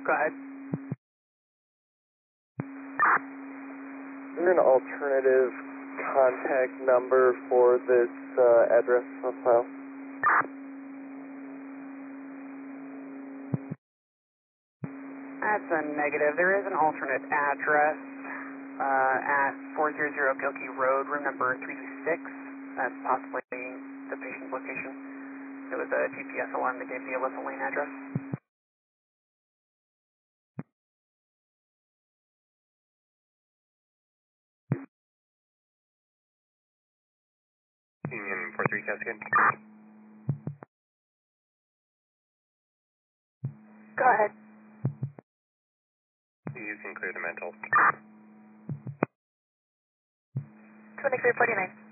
Go ahead. Is there an alternative contact number for this address on file? That's a negative. There is an alternate address at 400 Gilkey Road, room number 326. That's possibly the patient's location. It was a GPS alarm that gave the Alyssa Lane address. Union 43 Cascade. Go ahead. You can clear the mental. 2349.